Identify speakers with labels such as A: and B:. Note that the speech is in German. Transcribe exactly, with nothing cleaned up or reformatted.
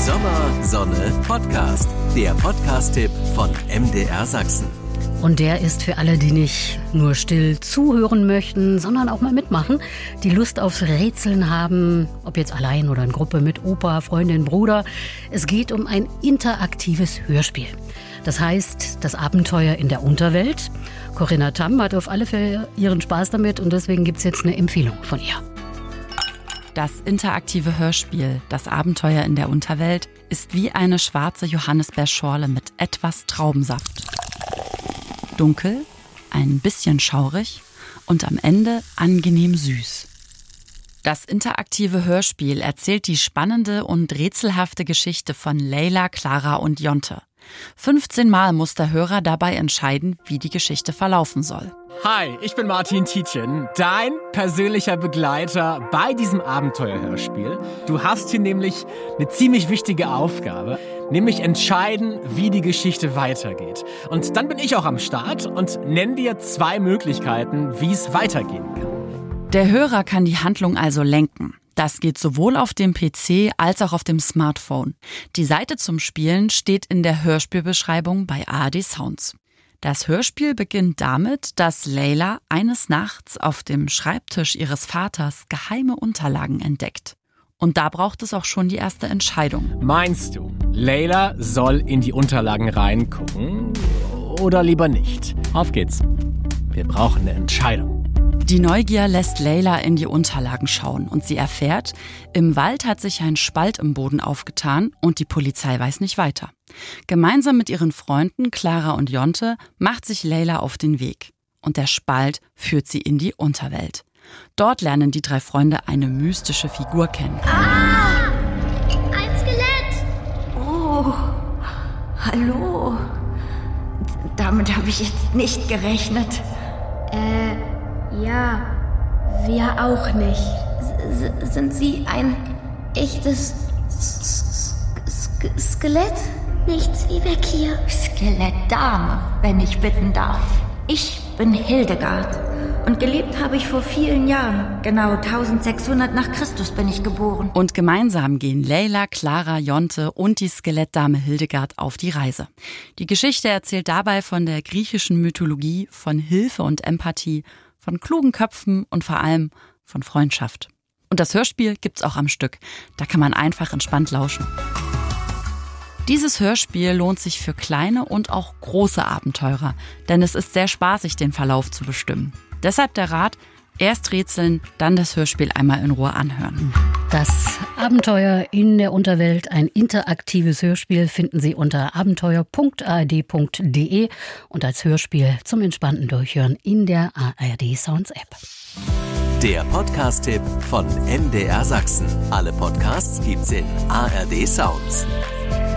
A: Sommer, Sonne, Podcast. Der Podcast-Tipp von M D R Sachsen.
B: Und der ist für alle, die nicht nur still zuhören möchten, sondern auch mal mitmachen, die Lust aufs Rätseln haben, ob jetzt allein oder in Gruppe mit Opa, Freundin, Bruder. Es geht um ein interaktives Hörspiel. Das heißt, das Abenteuer in der Unterwelt. Corinna Tamm hat auf alle Fälle ihren Spaß damit und deswegen gibt es jetzt eine Empfehlung von ihr.
C: Das interaktive Hörspiel Das Abenteuer in der Unterwelt ist wie eine schwarze Johannisbeerschorle mit etwas Traubensaft. Dunkel, ein bisschen schaurig und am Ende angenehm süß. Das interaktive Hörspiel erzählt die spannende und rätselhafte Geschichte von Leila, Clara und Jonte. fünfzehn Mal muss der Hörer dabei entscheiden, wie die Geschichte verlaufen soll.
D: Hi, ich bin Martin Tietjen, dein persönlicher Begleiter bei diesem Abenteuerhörspiel. Du hast hier nämlich eine ziemlich wichtige Aufgabe, nämlich entscheiden, wie die Geschichte weitergeht. Und dann bin ich auch am Start und nenne dir zwei Möglichkeiten, wie es weitergehen kann.
C: Der Hörer kann die Handlung also lenken. Das geht sowohl auf dem P C als auch auf dem Smartphone. Die Seite zum Spielen steht in der Hörspielbeschreibung bei A R D Sounds. Das Hörspiel beginnt damit, dass Leila eines Nachts auf dem Schreibtisch ihres Vaters geheime Unterlagen entdeckt. Und da braucht es auch schon die erste Entscheidung.
D: Meinst du, Leila soll in die Unterlagen reingucken oder lieber nicht? Auf geht's. Wir brauchen eine Entscheidung.
C: Die Neugier lässt Leila in die Unterlagen schauen und sie erfährt, im Wald hat sich ein Spalt im Boden aufgetan und die Polizei weiß nicht weiter. Gemeinsam mit ihren Freunden Clara und Jonte macht sich Leila auf den Weg. Und der Spalt führt sie in die Unterwelt. Dort lernen die drei Freunde eine mystische Figur kennen.
E: Ah! Ein Skelett!
F: Oh, hallo. Damit habe ich jetzt nicht gerechnet.
E: Äh... Ja, wir auch nicht. S- sind Sie ein echtes S- S- S- Skelett? Nichts wie weg hier.
F: Skelettdame, wenn ich bitten darf. Ich bin Hildegard und gelebt habe ich vor vielen Jahren. Genau eintausendsechshundert nach Christus bin ich geboren.
C: Und gemeinsam gehen Leila, Clara, Jonte und die Skelettdame Hildegard auf die Reise. Die Geschichte erzählt dabei von der griechischen Mythologie, von Hilfe und Empathie, von klugen Köpfen und vor allem von Freundschaft. Und das Hörspiel gibt's auch am Stück. Da kann man einfach entspannt lauschen. Dieses Hörspiel lohnt sich für kleine und auch große Abenteurer, denn es ist sehr spaßig, den Verlauf zu bestimmen. Deshalb der Rat, erst rätseln, dann das Hörspiel einmal in Ruhe anhören.
B: Das Abenteuer in der Unterwelt, ein interaktives Hörspiel, finden Sie unter abenteuer punkt a r d punkt d e und als Hörspiel zum entspannten Durchhören in der A R D Sounds App.
A: Der Podcast-Tipp von M D R Sachsen. Alle Podcasts gibt's in A R D Sounds.